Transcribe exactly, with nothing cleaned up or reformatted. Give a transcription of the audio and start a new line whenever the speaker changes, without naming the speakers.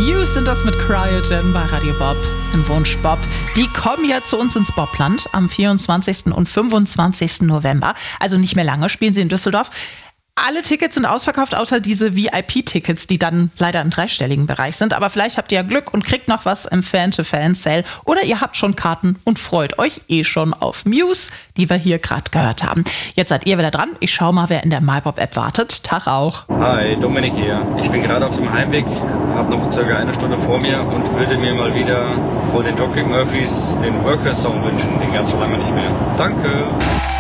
Muse sind das mit Cryogen bei Radio Bob im Wunsch Bob. Die kommen ja zu uns ins Bobland am vierundzwanzigsten und fünfundzwanzigsten November. Also nicht mehr lange, spielen sie in Düsseldorf. Alle Tickets sind ausverkauft, außer diese V I P-Tickets, die dann leider im dreistelligen Bereich sind. Aber vielleicht habt ihr ja Glück und kriegt noch was im Fan-to-Fan-Sale. Oder ihr habt schon Karten und freut euch eh schon auf Muse, die wir hier gerade gehört haben. Jetzt seid ihr wieder dran. Ich schau mal, wer in der MyBob-App wartet. Tag auch.
Hi, Dominik hier. Ich bin gerade auf dem Heimweg, habe noch circa eine Stunde vor mir und würde mir mal wieder von den Dropkick Murphys den Worker-Song wünschen. Den gab es schon lange nicht mehr. Danke.